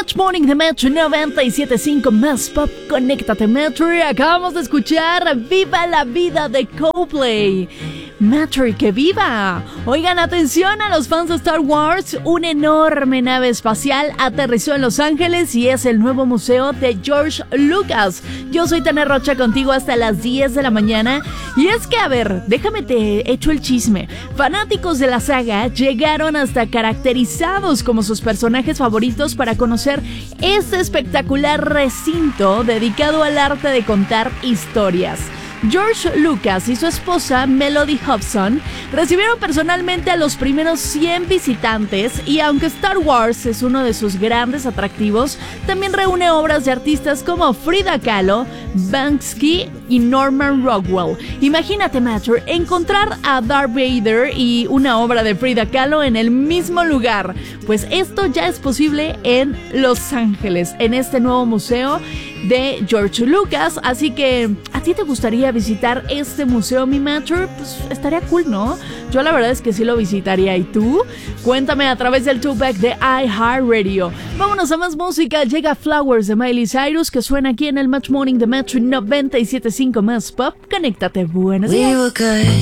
Match Morning de Metro 97.5 más pop. Conéctate Metro. Y acabamos de escuchar Viva la Vida de Coldplay. Metro, que viva. Oigan, atención a los fans de Star Wars. Una enorme nave espacial aterrizó en Los Ángeles y es el nuevo museo de George Lucas. Yo soy Tania Rocha, contigo hasta las 10 de la mañana. Y es que, a ver, déjame te echo el chisme. Fanáticos de la saga llegaron hasta caracterizados como sus personajes favoritos para conocer este espectacular recinto dedicado al arte de contar historias. George Lucas y su esposa Melody Hobson recibieron personalmente a los primeros 100 visitantes y aunque Star Wars es uno de sus grandes atractivos, también reúne obras de artistas como Frida Kahlo, Banksy y Norman Rockwell. Imagínate, Matthew, encontrar a Darth Vader y una obra de Frida Kahlo en el mismo lugar. Pues esto ya es posible en Los Ángeles, en este nuevo museo de George Lucas. Así que, ¿a ti te gustaría visitar este museo, mi Matthew? Pues estaría cool, ¿no? Yo la verdad es que sí lo visitaría. ¿Y tú? Cuéntame a través del Tupac de iHeartRadio. Vámonos a más música. Llega Flowers de Miley Cyrus, que suena aquí en el Match Morning de Metro 97.5 más pop. Conéctate, buenos días.